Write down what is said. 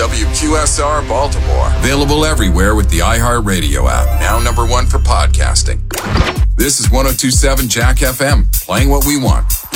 WQSR Baltimore. Available everywhere with the iHeartRadio app. Now #1 for podcasting. This is 102.7 Jack FM, playing what we want.